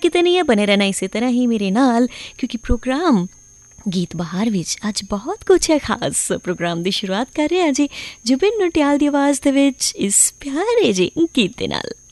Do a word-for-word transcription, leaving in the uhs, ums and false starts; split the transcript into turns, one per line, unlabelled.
ਕਿਤੇ ਨਹੀਂ ਹੈ, ਬਣੇ ਰਹਿਣਾ ਇਸੇ ਤਰ੍ਹਾਂ ਹੀ ਮੇਰੇ ਨਾਲ, ਕਿਉਂਕਿ ਪ੍ਰੋਗਰਾਮ ਗੀਤ ਬਹਾਰ ਵਿੱਚ ਅੱਜ ਬਹੁਤ ਕੁਛ ਹੈ ਖਾਸ। ਪ੍ਰੋਗਰਾਮ ਦੀ ਸ਼ੁਰੂਆਤ ਕਰ ਰਹੇ ਹਾਂ ਜੀ ਜੁਬਿਨ ਨੌਟਿਆਲ ਦੀ ਆਵਾਜ਼ ਦੇ ਵਿੱਚ ਇਸ ਪਿਆਰੇ ਜਿਹੇ ਗੀਤ ਦੇ ਨਾਲ।